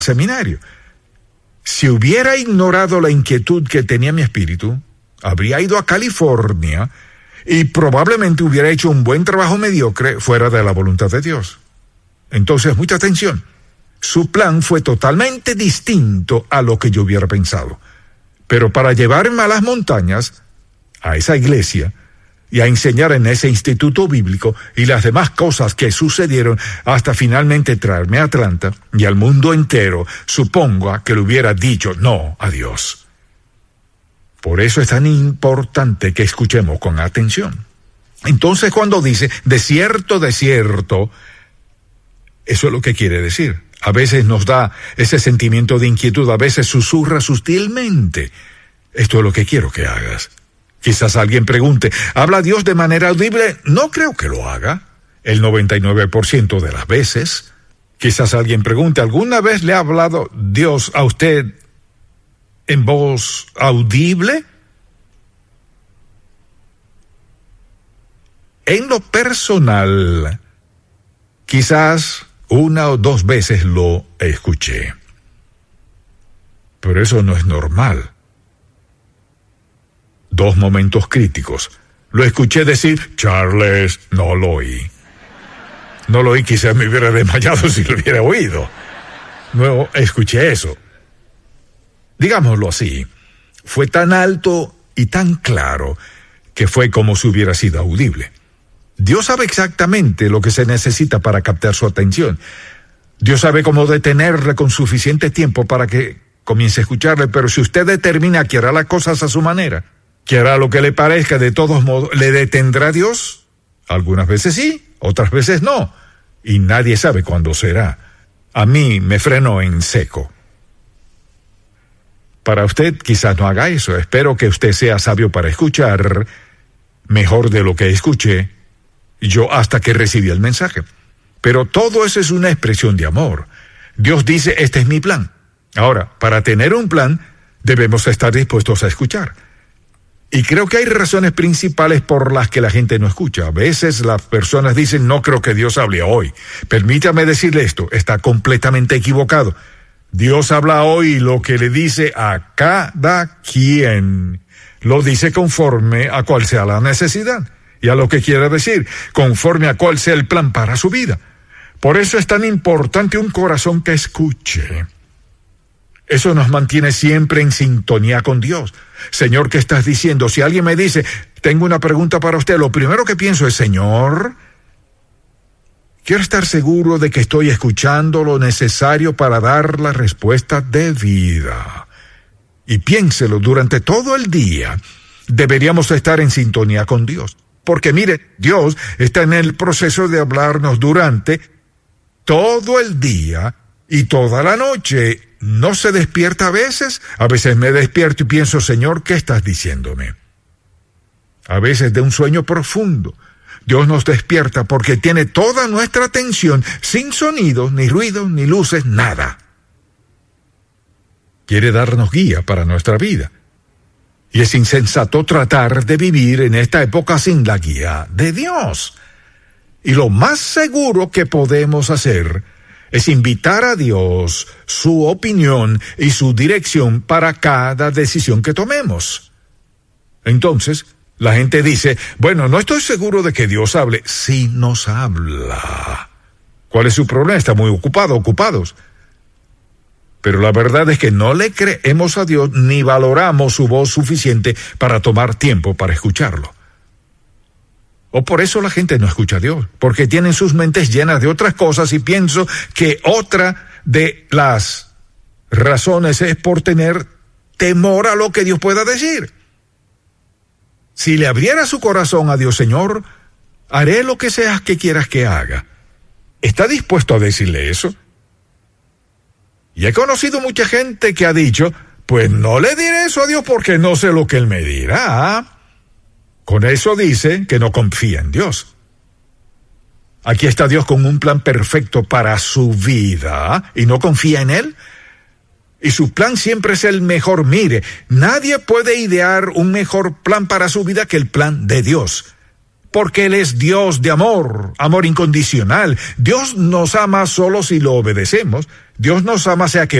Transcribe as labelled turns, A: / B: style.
A: seminario. Si hubiera ignorado la inquietud que tenía mi espíritu, habría ido a California y probablemente hubiera hecho un buen trabajo mediocre fuera de la voluntad de Dios. Entonces, mucha atención. Su plan fue totalmente distinto a lo que yo hubiera pensado. Pero para llevarme a las montañas, a esa iglesia, y a enseñar en ese instituto bíblico y las demás cosas que sucedieron hasta finalmente traerme a Atlanta y al mundo entero, supongo que le hubiera dicho no a Dios. Por eso es tan importante que escuchemos con atención. Entonces, cuando dice desierto, desierto, eso es lo que quiere decir. A veces nos da ese sentimiento de inquietud, a veces susurra sutilmente. Esto es lo que quiero que hagas. Quizás alguien pregunte, ¿habla Dios de manera audible? No creo que lo haga, el 99% de las veces. Quizás alguien pregunte, ¿alguna vez le ha hablado Dios a usted en voz audible? En lo personal, quizás 1 o 2 veces lo escuché. Pero eso no es normal. 2 momentos críticos. Lo escuché decir, Charles, no lo oí. No lo oí, quizás me hubiera desmayado si lo hubiera oído. No escuché eso. Digámoslo así, fue tan alto y tan claro que fue como si hubiera sido audible. Dios sabe exactamente lo que se necesita para captar su atención. Dios sabe cómo detenerle con suficiente tiempo para que comience a escucharle, pero si usted determina que hará las cosas a su manera, que hará lo que le parezca, de todos modos, ¿le detendrá Dios? Algunas veces sí, otras veces no, y nadie sabe cuándo será. A mí me frenó en seco. Para usted quizás no haga eso. Espero que usted sea sabio para escuchar mejor de lo que escuché yo hasta que recibí el mensaje. Pero todo eso es una expresión de amor. Dios dice, este es mi plan. Ahora, para tener un plan, debemos estar dispuestos a escuchar. Y creo que hay razones principales por las que la gente no escucha. A veces las personas dicen, no creo que Dios hable hoy. Permítame decirle esto, está completamente equivocado. Dios habla hoy lo que le dice a cada quien. Lo dice conforme a cuál sea la necesidad. Y a lo que quiere decir, conforme a cuál sea el plan para su vida. Por eso es tan importante un corazón que escuche. Eso nos mantiene siempre en sintonía con Dios. Señor, ¿qué estás diciendo? Si alguien me dice, tengo una pregunta para usted, lo primero que pienso es, Señor, quiero estar seguro de que estoy escuchando lo necesario para dar la respuesta debida. Y piénselo, durante todo el día deberíamos estar en sintonía con Dios. Porque mire, Dios está en el proceso de hablarnos durante todo el día y toda la noche. ¿No se despierta a veces? A veces me despierto y pienso, Señor, ¿qué estás diciéndome? A veces de un sueño profundo. Dios nos despierta porque tiene toda nuestra atención, sin sonidos, ni ruidos, ni luces, nada. Quiere darnos guía para nuestra vida. Y es insensato tratar de vivir en esta época sin la guía de Dios. Y lo más seguro que podemos hacer es invitar a Dios, su opinión y su dirección para cada decisión que tomemos. Entonces, la gente dice, bueno, no estoy seguro de que Dios hable. Sí nos habla. ¿Cuál es su problema? Está muy ocupados. Pero la verdad es que no le creemos a Dios ni valoramos su voz suficiente para tomar tiempo para escucharlo. O por eso la gente no escucha a Dios, porque tienen sus mentes llenas de otras cosas y pienso que otra de las razones es por tener temor a lo que Dios pueda decir. Si le abriera su corazón a Dios, Señor, haré lo que sea que quieras que haga. ¿Está dispuesto a decirle eso? Y he conocido mucha gente que ha dicho, pues no le diré eso a Dios porque no sé lo que Él me dirá. Con eso dice que no confía en Dios. Aquí está Dios con un plan perfecto para su vida y no confía en Él. Y su plan siempre es el mejor. Mire, nadie puede idear un mejor plan para su vida que el plan de Dios. porque Él es Dios de amor, amor incondicional. Dios nos ama solo si lo obedecemos. Dios nos ama sea que